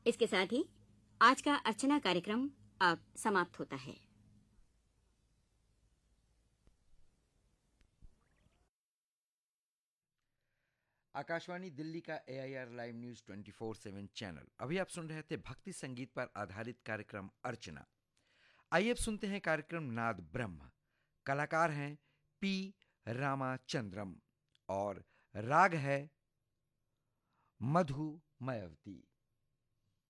इसके साथ ही आज का अर्चना कार्यक्रम अब समाप्त होता है। आकाशवाणी दिल्ली का AIR लाइव न्यूज 24/7 चैनल। अभी आप सुन रहे थे भक्ति संगीत पर आधारित कार्यक्रम अर्चना। आइए अब सुनते हैं कार्यक्रम नाद ब्रह्म। कलाकार हैं पी रामाचंद्रम और राग है मधु मयवती।